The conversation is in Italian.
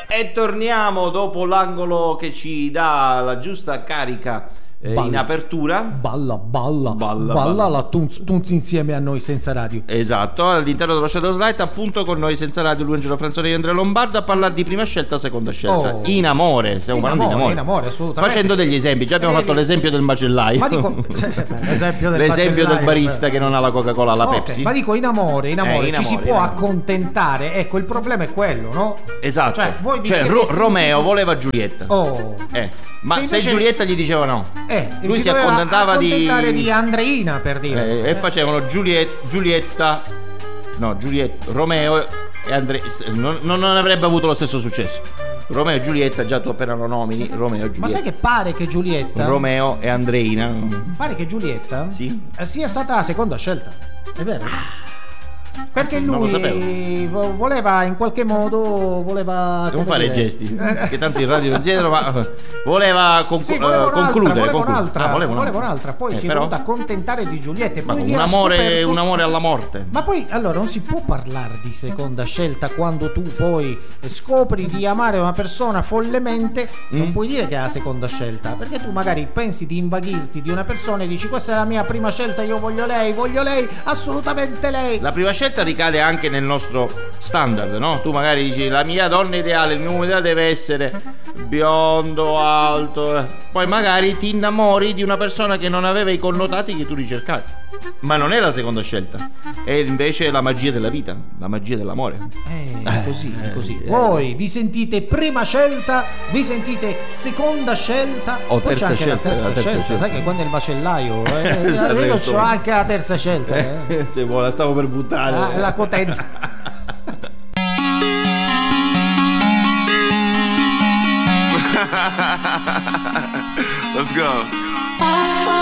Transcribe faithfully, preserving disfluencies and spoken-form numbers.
E torniamo dopo l'angolo che ci dà la giusta carica eh, in apertura. Balla, balla, balla, balla, balla. la tunz, tunz insieme a noi senza radio. Esatto, all'interno dello Shadow Slide, appunto, con noi senza radio, lui Angelo Franzoni e Andrea Lombardo a parlare di prima scelta, seconda scelta. Oh. In amore, stiamo In parlando amore, in amore. in amore, assolutamente. Facendo degli esempi, già abbiamo Eh, fatto l'esempio del macellaio. Ma dico, l'esempio del, l'esempio del macellaio, barista beh. che non ha la Coca-Cola alla Ok, Pepsi. ma dico in amore, in amore Eh, in ci si amore, può in amore. accontentare. Ecco, il problema è quello, no? Esatto. Cioè, voi vi Cioè, siete Ro- sentiti- Romeo voleva Giulietta. Oh. Eh, ma Se se, invece- Giulietta gli diceva no, Eh, lui si, doveva accontentava di... accontentare di Andreina, per dire. Eh, e facevano Giuliet- Giulietta, no, Giulietta, Romeo e Andrea. Non, non avrebbe avuto lo stesso successo. Romeo e Giulietta, già tu appena lo nomini, Romeo e Giulietta. Ma sai che pare che Giulietta Romeo e Andreina. Pare che Giulietta Sì. eh, sia stata la seconda scelta. È vero? Perché sì, non lo lui vo- voleva in qualche modo voleva Non come fare dire- gesti, che tanto in radio non si vedono, ma voleva concu- Sì, voleva eh, un'altra, concludere. voleva concludere. un'altra, Ah, voleva voleva un'altra. un'altra, poi Eh, si è però- voluta accontentare di Giulietta e Ma poi un vi ha amore, scoperto- un amore alla morte. Ma poi allora non si può parlare di seconda scelta quando tu poi scopri di amare una persona follemente, non Mm. puoi dire che è la seconda scelta, perché tu magari pensi di invaghirti di una persona e dici questa è la mia prima scelta, io voglio lei, voglio lei, assolutamente lei. La prima scelta ricade anche nel nostro standard, no? Tu magari dici la mia donna ideale, il mio uomo ideale deve essere biondo, alto, eh. Poi magari ti innamori di una persona che non aveva i connotati che tu ricercavi, ma non è la seconda scelta, è invece la magia della vita, la magia dell'amore. Eh, è così, è così. Voi vi sentite prima scelta, vi sentite seconda scelta O poi terza c'è anche scelta, la terza, la terza scelta. scelta. Sai che quando è il macellaio eh, Esatto, io esatto. ho anche la terza scelta eh. Se vuoi, la stavo per buttare. Ah, la cotenza. Let's go.